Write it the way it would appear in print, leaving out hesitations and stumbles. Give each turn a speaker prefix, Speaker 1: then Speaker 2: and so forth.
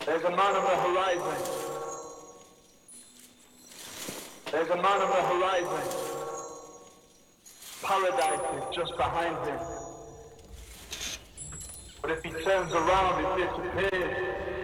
Speaker 1: There's a man on the horizon. There's a man on the horizon. Paradise is just behind him. But if he turns around, it disappears.